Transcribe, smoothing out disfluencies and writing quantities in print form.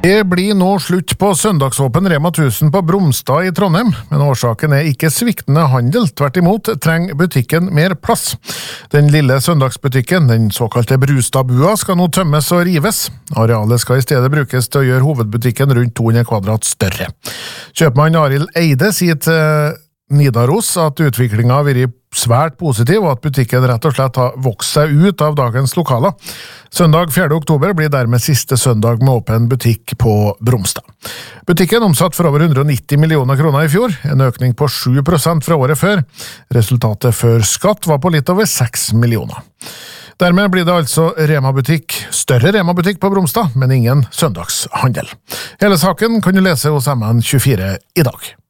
Det blir nå slutt på søndagsåpen Rema 1000 på Bromstad i Trondheim, men årsaken er ikke sviktende handel. Tvert imot trenger butikken mer plass. Den lille søndagsbutikken, den såkalte Brustadbua, skal nå tømmes og rives. Arealet skal i stedet brukes til å gjøre hovedbutikken rundt 200 kvadrat større. Kjøpmann Arild Eide sier til Nidaros at utviklingen har vært svært positiv, og at butikken rett og slett har vokst seg ut av dagens lokaler. Søndag 4. oktober blir dermed siste søndag med åpen butikk på Bromstad. Butikken omsatt for over 190 millioner kroner i fjor, en økning på 7% fra året før. Resultatet før skatt var på litt over 6 millioner. Dermed blir det altså større Rema-butikk på Bromstad, men ingen søndagshandel. Hele saken kan du lese hos MN24 i dag.